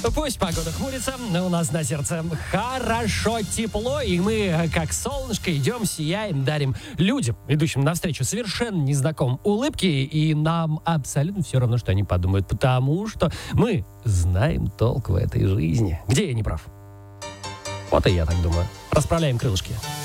Пусть погода хмурится, но у нас на сердце хорошо тепло, и мы, как солнышко, идем, сияем, дарим людям, идущим навстречу совершенно незнакомым, улыбки, и нам абсолютно все равно, что они подумают, потому что мы знаем толк в этой жизни. Где я не прав? Вот и я так думаю. Расправляем крылышки.